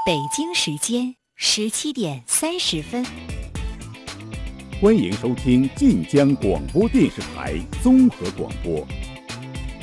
北京时间17:30。 欢迎收听晋江广播电视台综合广播